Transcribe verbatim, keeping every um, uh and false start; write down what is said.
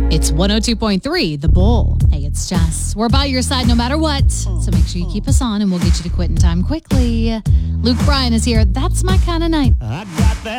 It's one oh two point three, The Bull. Hey, it's Jess. We're by your side no matter what. So make sure you keep us on and we'll get you to quit in time quickly. Luke Bryan is here. That's my kind of night. I got that.